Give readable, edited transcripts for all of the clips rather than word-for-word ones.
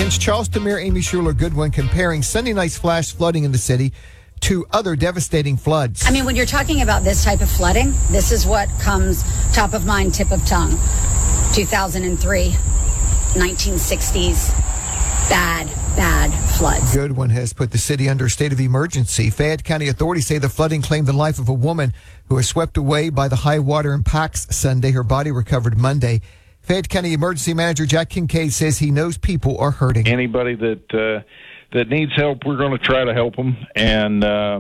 Prince Charleston Mayor Amy Schuler Goodwin comparing Sunday night's flash flooding in the city to other devastating floods. I mean, when you're talking about this type of flooding, this is what comes top of mind, tip of tongue. 2003, 1960s, bad floods. Goodwin has put the city under a state of emergency. Fayette County authorities say the flooding claimed the life of a woman who was swept away by the high water impacts Sunday. Her body recovered Monday. Fayette County Emergency Manager Jack Kincaid says he knows people are hurting. Anybody that needs help, we're going to try to help them. And,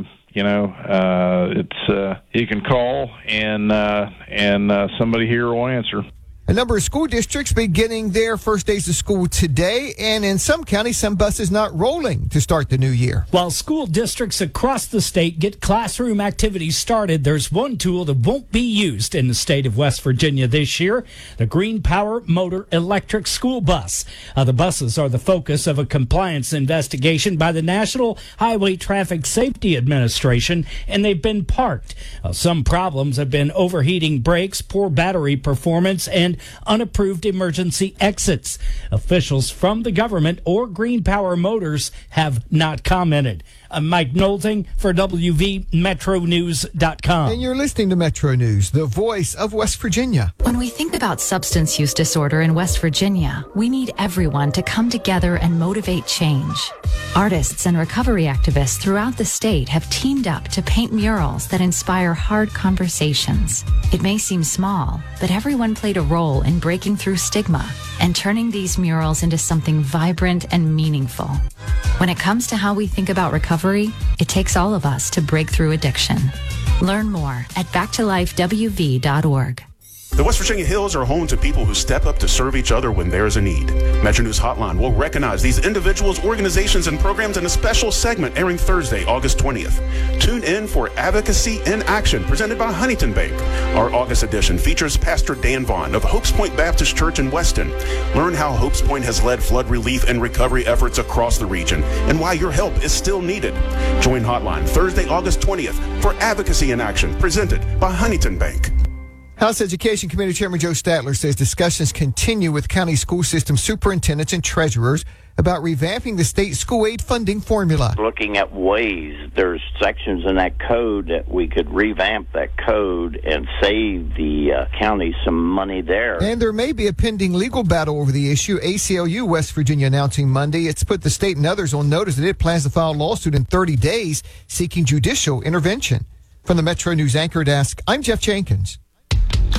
it's you can call and somebody here will answer. A number of school districts beginning their first days of school today, and in some counties, some buses not rolling to start the new year. While school districts across the state get classroom activities started, there's one tool that won't be used in the state of West Virginia this year, the Green Power Motor Electric School Bus. The buses are the focus of a compliance investigation by the National Highway Traffic Safety Administration, and they've been parked. Some problems have been overheating brakes, poor battery performance, and unapproved emergency exits. Officials from the government or Green Power Motors have not commented. I'm Mike Nolting for WVMetroNews.com. And you're listening to Metro News, the voice of West Virginia. When we think about substance use disorder in West Virginia, we need everyone to come together and motivate change. Artists and recovery activists throughout the state have teamed up to paint murals that inspire hard conversations. It may seem small, but everyone played a role in breaking through stigma and turning these murals into something vibrant and meaningful. When it comes to how we think about recovery, it takes all of us to break through addiction. Learn more at backtolifewv.org. The West Virginia Hills are home to people who step up to serve each other when there's a need. Metro News Hotline will recognize these individuals, organizations, and programs in a special segment airing Thursday, August 20th. Tune in for Advocacy in Action, presented by Huntington Bank. Our August edition features Pastor Dan Vaughn of Hopes Point Baptist Church in Weston. Learn how Hopes Point has led flood relief and recovery efforts across the region and why your help is still needed. Join Hotline Thursday, August 20th for Advocacy in Action, presented by Huntington Bank. House Education Committee Chairman Joe Statler says discussions continue with county school system superintendents and treasurers about revamping the state school aid funding formula. Looking at ways, there's sections in that code that we could revamp that code and save the county some money there. And there may be a pending legal battle over the issue. ACLU West Virginia announcing Monday it's put the state and others on notice that it plans to file a lawsuit in 30 days seeking judicial intervention. From the Metro News Anchor Desk, I'm Jeff Jenkins.